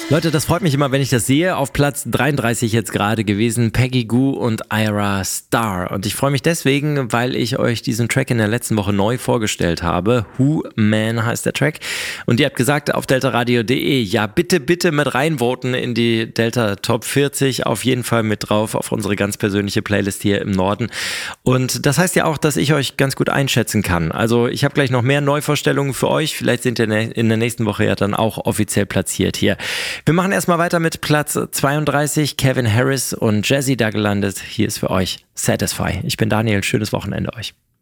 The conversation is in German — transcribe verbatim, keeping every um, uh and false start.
Leute, das freut mich immer, wenn ich das sehe. Auf Platz dreiunddreißig jetzt gerade gewesen, Peggy Gou und Ira Star. Und ich freue mich deswegen, weil ich euch diesen Track in der letzten Woche neu vorgestellt habe. Who Man heißt der Track. Und ihr habt gesagt auf delta radio punkt de, ja bitte, bitte mit reinvoten in die Delta Top vierzig. Auf jeden Fall mit drauf auf unsere ganz persönliche Playlist hier im Norden. Und das heißt ja auch, dass ich euch ganz gut einschätzen kann. Also ich habe gleich noch mehr Neuvorstellungen für euch. Vielleicht sind ihr in der nächsten Woche ja dann auch offiziell platziert hier. Wir machen erstmal weiter mit Platz zweiunddreißig, Kevin Harris und Jazzy da gelandet. Hier ist für euch Satisfy. Ich bin Daniel, schönes Wochenende euch.